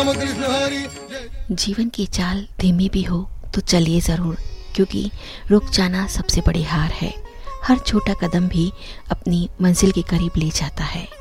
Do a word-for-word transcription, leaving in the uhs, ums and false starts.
कृष्ण हरि। जीवन की चाल धीमी भी हो तो चलिए ज़रूर, क्योंकि रुक जाना सबसे बड़ी हार है। हर छोटा कदम भी अपनी मंजिल के करीब ले जाता है।